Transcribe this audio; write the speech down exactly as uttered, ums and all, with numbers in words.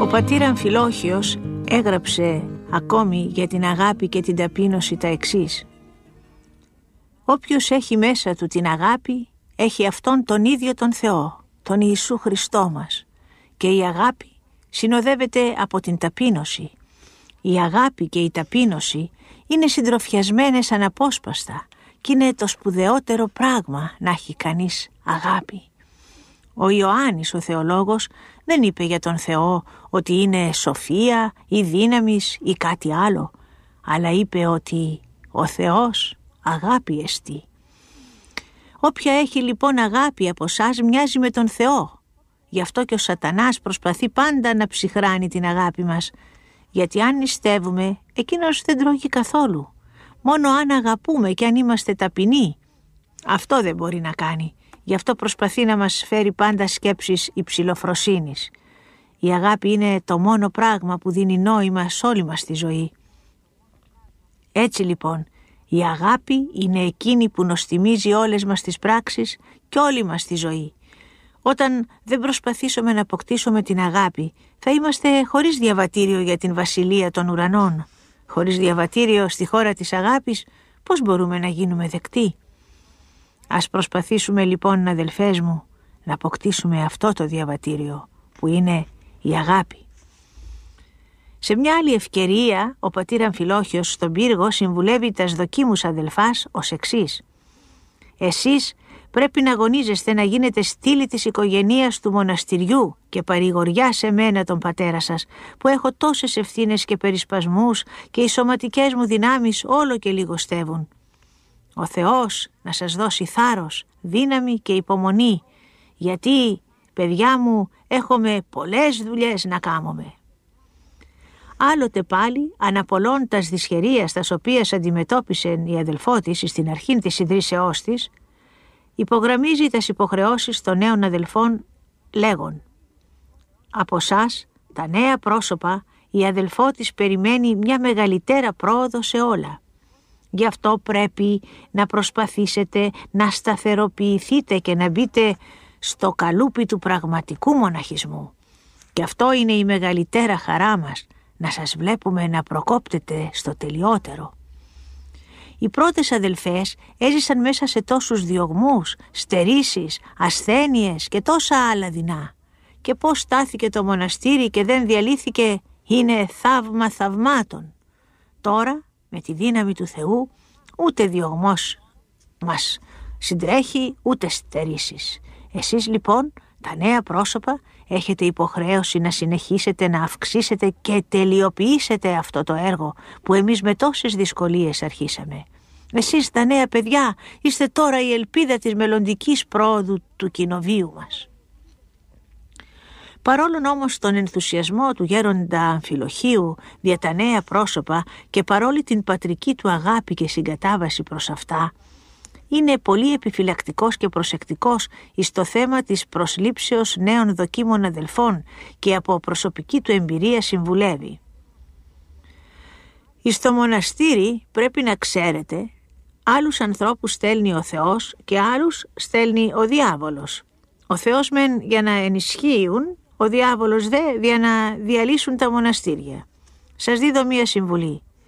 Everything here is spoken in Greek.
πατήρ Αμφιλόχιος έγραψε ακόμη για την αγάπη και την ταπείνωση τα εξής: «Όποιος έχει μέσα του την αγάπη, έχει αυτόν τον ίδιο τον Θεό, τον Ιησού Χριστό μας, και η αγάπη συνοδεύεται από την ταπείνωση. Η αγάπη και η ταπείνωση είναι συντροφιασμένες αναπόσπαστα και είναι το σπουδαιότερο πράγμα να έχει κανείς αγάπη». Ο Ιωάννης ο θεολόγος δεν είπε για τον Θεό ότι είναι σοφία ή δύναμης ή κάτι άλλο, αλλά είπε ότι ο Θεός αγάπη εστί. Όποια έχει λοιπόν αγάπη από εσάς μοιάζει με τον Θεό. Γι' αυτό και ο σατανάς προσπαθεί πάντα να ψυχράνει την αγάπη μας, γιατί αν νηστεύουμε, εκείνος δεν τρώγει καθόλου. Μόνο αν αγαπούμε και αν είμαστε ταπεινοί, αυτό δεν μπορεί να κάνει. Γι' αυτό προσπαθεί να μας φέρει πάντα σκέψεις υψηλοφροσύνης. Η αγάπη είναι το μόνο πράγμα που δίνει νόημα σε όλη μας τη ζωή. Έτσι λοιπόν, η αγάπη είναι εκείνη που νοστιμίζει όλες μας τις πράξεις και όλη μας τη ζωή. Όταν δεν προσπαθήσουμε να αποκτήσουμε την αγάπη, θα είμαστε χωρίς διαβατήριο για την βασιλεία των ουρανών. Χωρίς διαβατήριο στη χώρα της αγάπης, πώς μπορούμε να γίνουμε δεκτοί? Ας προσπαθήσουμε λοιπόν, αδελφές μου, να αποκτήσουμε αυτό το διαβατήριο που είναι η αγάπη. Σε μια άλλη ευκαιρία, ο πατήρ Αμφιλόχιος στον πύργο συμβουλεύει τας δοκίμους αδελφάς ως εξής: «Εσείς πρέπει να αγωνίζεστε να γίνετε στήλη της οικογενείας του μοναστηριού και παρηγοριά σε μένα τον πατέρα σας, που έχω τόσες ευθύνες και περισπασμούς και οι σωματικές μου δυνάμεις όλο και λιγοστεύουν. Ο Θεός να σας δώσει θάρρος, δύναμη και υπομονή, γιατί, παιδιά μου, έχουμε πολλές δουλειές να κάμουμε». Άλλοτε πάλι, αναπολών τας δυσχερίας τας οποίας αντιμετώπισε η αδελφό της στην αρχήν της ιδρύσεώς της, υπογραμμίζει τας υποχρεώσεις των νέων αδελφών λέγον: «Από σας, τα νέα πρόσωπα, η αδελφό της περιμένει μια μεγαλύτερα πρόοδο σε όλα. Γι' αυτό πρέπει να προσπαθήσετε να σταθεροποιηθείτε και να μπείτε στο καλούπι του πραγματικού μοναχισμού. Και αυτό είναι η μεγαλύτερα χαρά μας, να σας βλέπουμε να προκόπτετε στο τελειότερο». Οι πρώτες αδελφές έζησαν μέσα σε τόσους διωγμούς, στερήσεις, ασθένειες και τόσα άλλα δεινά. Και πώς στάθηκε το μοναστήρι και δεν διαλύθηκε είναι θαύμα θαυμάτων. Τώρα, με τη δύναμη του Θεού, ούτε διωγμός μας συντρέχει, ούτε στερήσεις. Εσείς λοιπόν, τα νέα πρόσωπα, έχετε υποχρέωση να συνεχίσετε να αυξήσετε και τελειοποιήσετε αυτό το έργο που εμείς με τόσες δυσκολίες αρχίσαμε. Εσείς τα νέα παιδιά είστε τώρα η ελπίδα της μελλοντικής πρόοδου του κοινοβίου μας. Παρόλον όμως τον ενθουσιασμό του γέροντα Αμφιλοχίου δια τα νέα πρόσωπα και παρόλη την πατρική του αγάπη και συγκατάβαση προς αυτά, είναι πολύ επιφυλακτικός και προσεκτικός εις το θέμα της προσλήψεως νέων δοκίμων αδελφών και από προσωπική του εμπειρία συμβουλεύει: «Εις το μοναστήρι πρέπει να ξέρετε, άλλους ανθρώπους στέλνει ο Θεός και άλλους στέλνει ο διάβολος. Ο Θεός μεν για να ενισχύουν, ο διάβολος δε για να διαλύσουν τα μοναστήρια. Σας δίδω μία συμβουλή.